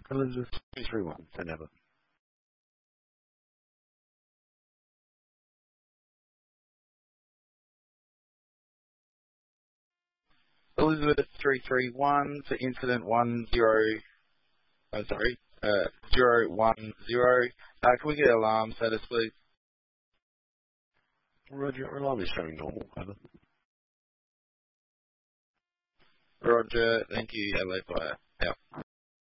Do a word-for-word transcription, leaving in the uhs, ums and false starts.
Elizabeth two three one, send over. Elizabeth three three one for incident one zero, oh sorry, uh, zero one zero. Uh, can we get alarm status, please? Roger, alarm is showing normal, over. Roger, thank you, Adelaide Fire. Out.